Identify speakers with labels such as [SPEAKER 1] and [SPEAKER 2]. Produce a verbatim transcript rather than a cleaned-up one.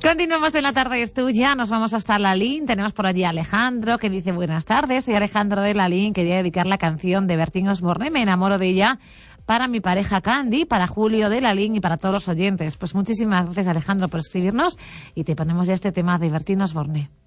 [SPEAKER 1] Continuamos en La Tarde es Tuya, nos vamos hasta Lalín, tenemos por allí a Alejandro que dice buenas tardes, soy Alejandro de Lalín, quería dedicar la canción de Bertín Osborne, Me enamoro de ella, para mi pareja Candy, para Julio de Lalín y para todos los oyentes. Pues muchísimas gracias Alejandro por escribirnos y te ponemos ya este tema de Bertín Osborne.